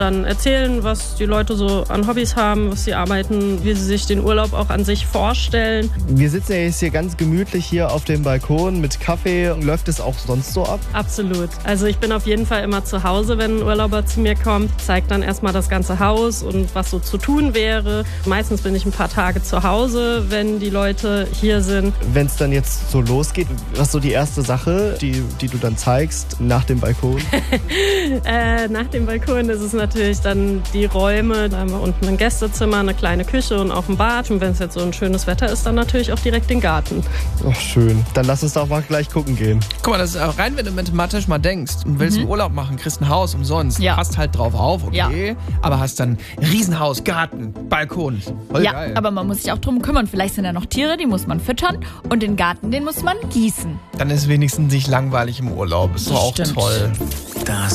Dann erzählen, was die Leute so an Hobbys haben, was sie arbeiten, wie sie sich den Urlaub auch an sich vorstellen. Wir sitzen ja jetzt hier ganz gemütlich hier auf dem Balkon mit Kaffee. Läuft es auch sonst so ab? Absolut. Also ich bin auf jeden Fall immer zu Hause, wenn ein Urlauber zu mir kommt. Zeige dann erstmal das ganze Haus und was so zu tun wäre. Meistens bin ich ein paar Tage zu Hause, wenn die Leute hier sind. Wenn es dann jetzt so losgeht, was ist so die erste Sache, die du dann zeigst nach dem Balkon? Nach dem Balkon ist es natürlich dann die Räume. Da haben wir unten ein Gästezimmer, eine kleine Küche und auch ein Bad. Und wenn es jetzt so ein schönes Wetter ist, dann natürlich auch direkt den Garten. Ach, schön. Dann lass uns doch mal gleich gucken gehen. Guck mal, das ist auch rein, wenn du mathematisch mal denkst und willst einen Urlaub machen, kriegst ein Haus umsonst. Ja. Passt halt drauf auf, okay. Ja. Aber hast dann Riesenhaus, Garten, Balkon. Voll Ja, geil. aber man muss sich auch drum kümmern. Vielleicht sind da noch Tiere, die muss man füttern. Und den Garten, den muss man gießen. Dann ist wenigstens nicht langweilig im Urlaub. Ist doch auch Stimmt. toll.